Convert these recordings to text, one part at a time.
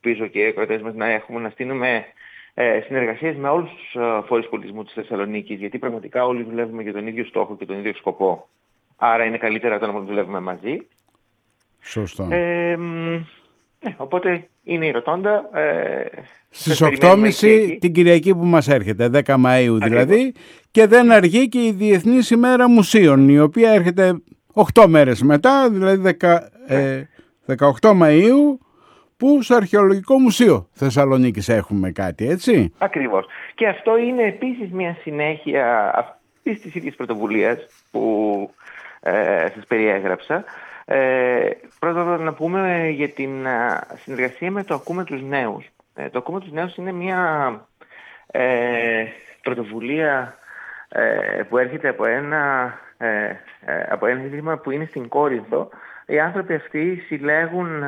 ελπίζω και οι ακροατές μας να στείλουμε συνεργασίες με όλους τους φορείς πολιτισμού της Θεσσαλονίκης, γιατί πραγματικά όλοι δουλεύουμε για τον ίδιο στόχο και τον ίδιο σκοπό. Άρα είναι καλύτερα όταν δουλεύουμε μαζί. Σωστό. Οπότε είναι η Ρωτώντα. Στις 8.30 την Κυριακή που μας έρχεται, 10 Μαΐου δηλαδή, και δεν αργεί και η Διεθνής ημέρα μουσείων, η οποία έρχεται 8 μέρες μετά, δηλαδή 18 Μαΐου, που στο Αρχαιολογικό Μουσείο Θεσσαλονίκης έχουμε κάτι, έτσι. Ακριβώς. Και αυτό είναι επίσης μια συνέχεια αυτής της ίδιας πρωτοβουλίας που σας περιέγραψα. Πρώτα να πούμε για την συνεργασία με το Ακούμε τους Νέους. Το Ακούμε τους Νέους είναι μια πρωτοβουλία που έρχεται από ένα ίδρυμα που είναι στην Κόρινθο. Οι άνθρωποι αυτοί συλλέγουν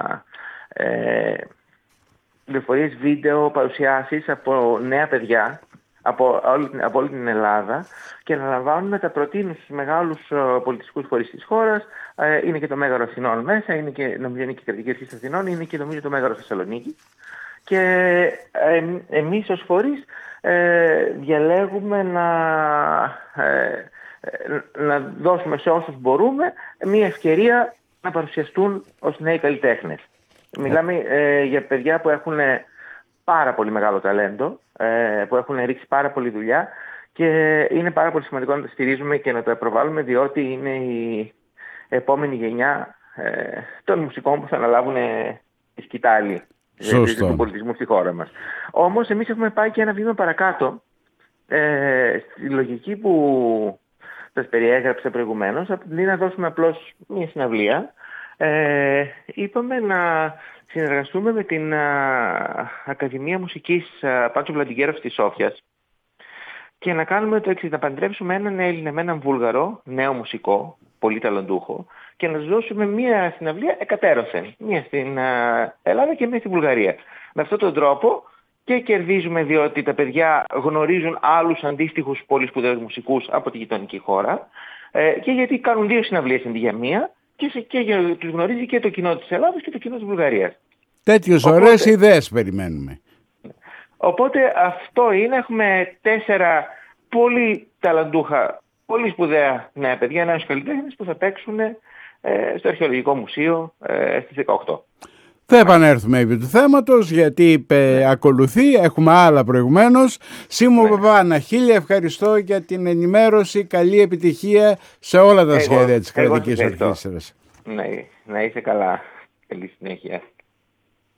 πληροφορίες, βίντεο, παρουσιάσεις από νέα παιδιά από όλη την Ελλάδα και αναλαμβάνουν να τα προτείνουν στους μεγάλους πολιτιστικούς φορείς της χώρας. Είναι και το Μέγαρο Αθηνών μέσα, είναι και νομίζω είναι και η Κρατική Αρχή Αθηνών, είναι και νομίζω το Μέγαρο Θεσσαλονίκη. Και εμείς ως φορείς διαλέγουμε να δώσουμε σε όσους μπορούμε μια ευκαιρία να παρουσιαστούν ως νέοι καλλιτέχνες. Μιλάμε για παιδιά που έχουν πάρα πολύ μεγάλο ταλέντο, που έχουν ρίξει πάρα πολύ δουλειά και είναι πάρα πολύ σημαντικό να τα στηρίζουμε και να τα προβάλλουμε, διότι είναι η επόμενη γενιά των μουσικών που θα αναλάβουν τη σκητάλη του πολιτισμού στη χώρα μας. Όμως εμείς έχουμε πάει και ένα βήμα παρακάτω στη λογική που σας περιέγραψα προηγουμένως, αντί να δώσουμε απλώς μια συναυλία. Είπαμε να συνεργαστούμε με την Ακαδημία Μουσικής Πάτσο Βλαντιγκέροφ της Σόφιας και να κάνουμε το εξής, να παντρέψουμε έναν Έλληνα με έναν Βούλγαρο, νέο μουσικό, πολύ ταλαντούχο, και να τους δώσουμε μία συναυλία εκατέρωθεν, μία στην Ελλάδα και μία στη Βουλγαρία. Με αυτόν τον τρόπο και κερδίζουμε, διότι τα παιδιά γνωρίζουν άλλους αντίστοιχους πολύ σπουδαίους μουσικούς από τη γειτονική χώρα, και γιατί κάνουν 2 συναυλίες αντί για μία, και τους γνωρίζει και το κοινό της Ελλάδας και το κοινό της Βουλγαρίας. Τέτοιες ωραίες ιδέες περιμένουμε. Οπότε αυτό είναι, έχουμε 4 πολύ ταλαντούχα, πολύ σπουδαία νέα παιδιά, νέους καλλιτέχνες που θα παίξουν στο Αρχαιολογικό Μουσείο στις 18. Θα επανέλθουμε επί του θέματος, γιατί ακολουθεί, έχουμε άλλα προηγουμένως. Σίμω Παπάνα, χίλια ευχαριστώ για την ενημέρωση, καλή επιτυχία σε όλα τα σχέδια της Κρατικής Ορχήστρας. Ναι, να είσαι καλά. Καλή συνέχεια.